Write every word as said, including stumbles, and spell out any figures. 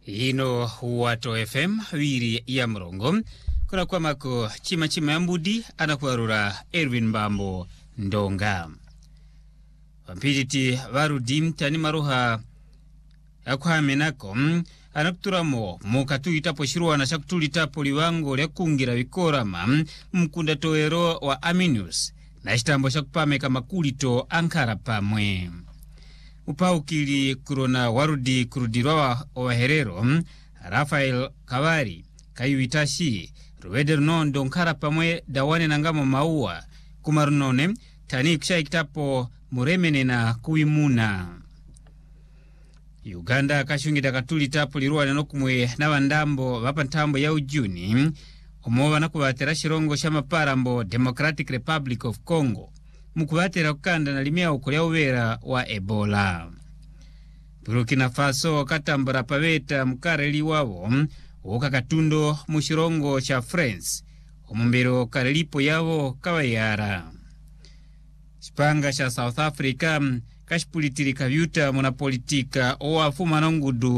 Ino Wato F M wiri ya mrongo kuna kwa mako chima chima ya mbudi anakuarura Erwin Mbambo Ndonga. Wampijiti warudi mtani maruha akuhame nako anakuturamo mukatu itapo shirua na shakutuli tapo liwango lya kungira wikorama mkunda toero wa Aminius na shitambo shakupame kama kulito Ankara pamwe. Upaukili kurona warudi kurudirwa wa herero Rafael Kavari Kayuitashi Ruweder non Ankara pamwe dawane nangamo maua kumarunone tani kisha ikitapo muremene na kuimuna. Uganda kashungida katuli tapo liruwa nanokumwe na wandambo wapantambo ya ujuni omowa na kubatera shirongo shama parambo Democratic Republic of Congo mukubatera kukanda na limia ukulya uvera wa Ebola. Burkina Faso katambara paveta mkareli wavo ukakatundo mushirongo cha France omumbero karelipo yavo kawayara. Spanga cha South Africa kashipulitiri kavyuta muna politika owa fuma nongudu